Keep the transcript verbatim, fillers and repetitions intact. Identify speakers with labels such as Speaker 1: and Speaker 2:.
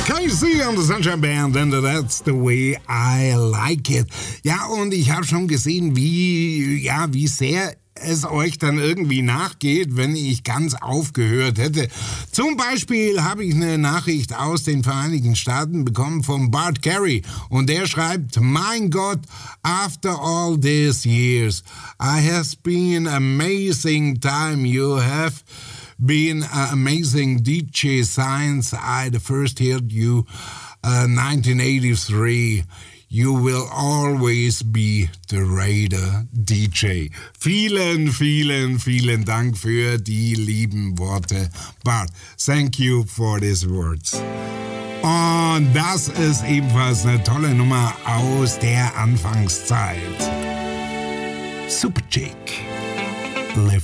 Speaker 1: K C and the Sunshine Band, and that's the way I like it. Ja, und ich habe schon gesehen, wie, ja, wie sehr es euch dann irgendwie nachgeht, wenn ich ganz aufgehört hätte. Zum Beispiel habe ich eine Nachricht aus den Vereinigten Staaten bekommen von Bart Carey und der schreibt, mein Gott, after all these years, I has been amazing time you have been an amazing D J since I first heard you uh, nineteen eighty-three. You will always be the Raider D J. Vielen, vielen, vielen Dank für die lieben Worte, Bart. Thank you for these words. Und das ist ebenfalls eine tolle Nummer aus der Anfangszeit. Super Chick. Live